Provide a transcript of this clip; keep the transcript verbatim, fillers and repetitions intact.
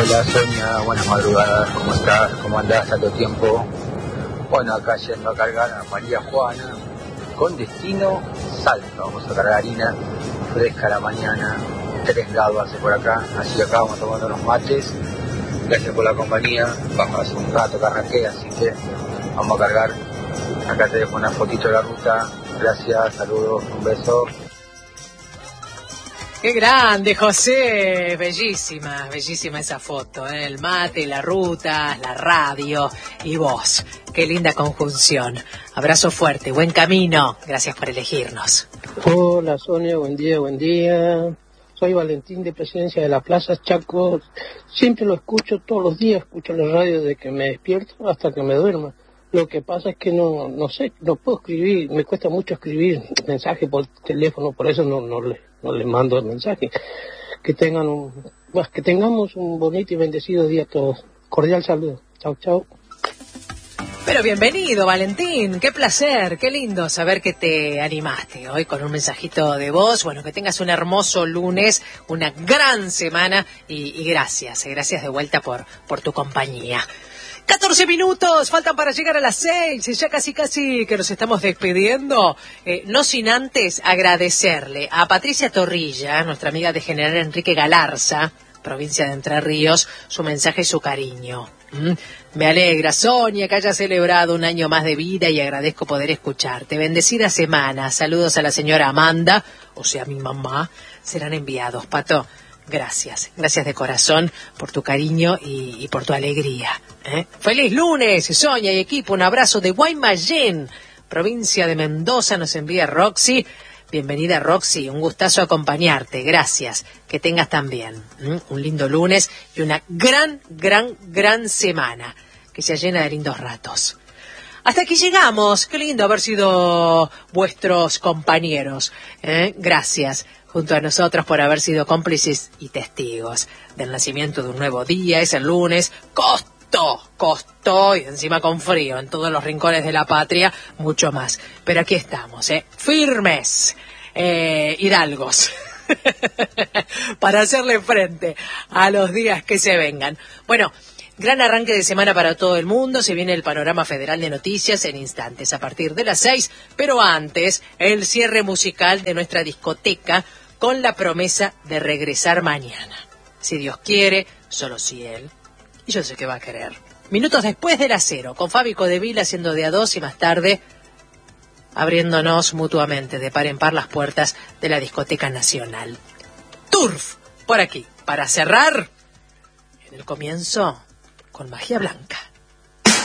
Hola Sonia, buenas madrugadas, ¿cómo estás? ¿Cómo andás tanto tiempo? Bueno, acá yendo a cargar a María Juana, con destino Salta. Vamos a cargar harina fresca a la mañana, tres grados hace por acá, así que acá vamos tomando unos mates. Gracias por la compañía, vamos hace un rato que arranqué, así que vamos a cargar. Acá te dejo una fotito de la ruta, gracias, saludos, un beso. ¡Qué grande, José! Bellísima, bellísima esa foto, ¿eh? El mate, la ruta, la radio y vos. ¡Qué linda conjunción! Abrazo fuerte, buen camino. Gracias por elegirnos. Hola, Sonia, buen día, buen día. Soy Valentín de Presidencia de la Plaza Chaco. Siempre lo escucho todos los días, escucho la radio desde que me despierto hasta que me duerma. Lo que pasa es que no no sé, no puedo escribir, me cuesta mucho escribir mensajes por teléfono, por eso no no le no le mando el mensaje. Que tengan un, bueno, que tengamos un bonito y bendecido día a todos. Cordial saludo. Chau, chau. Pero bienvenido, Valentín, qué placer, qué lindo saber que te animaste hoy con un mensajito de voz. Bueno, que tengas un hermoso lunes, una gran semana y, y gracias, gracias de vuelta por, por tu compañía. catorce minutos, faltan para llegar a las seis, y ya casi casi que nos estamos despidiendo, eh, no sin antes agradecerle a Patricia Torrilla, nuestra amiga de General Enrique Galarza, provincia de Entre Ríos, su mensaje y su cariño. ¿Mm? Me alegra, Sonia, que haya celebrado un año más de vida y agradezco poder escucharte. Bendecida semana, saludos a la señora Amanda, o sea, mi mamá, serán enviados, Pato. Gracias, gracias de corazón por tu cariño y, y por tu alegría. ¿eh? ¡Feliz lunes, Sonia y equipo! Un abrazo de Guaymallén, provincia de Mendoza, nos envía Roxy. Bienvenida, Roxy, un gustazo acompañarte, gracias. Que tengas también ¿eh? un lindo lunes y una gran, gran, gran semana, que sea llena de lindos ratos. Hasta aquí llegamos, qué lindo haber sido vuestros compañeros. ¿eh? Gracias. Junto a nosotros por haber sido cómplices y testigos del nacimiento de un nuevo día. Es el lunes, costó, costó, y encima con frío en todos los rincones de la patria, mucho más. Pero aquí estamos, ¿eh? firmes, eh, hidalgos, para hacerle frente a los días que se vengan. Bueno, gran arranque de semana para todo el mundo. Se viene el panorama federal de noticias en instantes a partir de las seis, pero antes el cierre musical de nuestra discoteca con la promesa de regresar mañana. Si Dios quiere, solo si Él, y yo sé que va a querer. Minutos después de las cero, con Fabi Codevil haciendo de a dos y más tarde abriéndonos mutuamente de par en par las puertas de la discoteca nacional. Turf, por aquí, para cerrar en el comienzo con magia blanca.